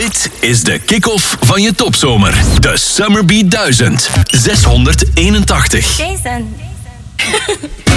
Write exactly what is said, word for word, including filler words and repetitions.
Dit is de kick-off van je topzomer. De Summerbeat duizend. zeshonderdeenentachtig. Jason.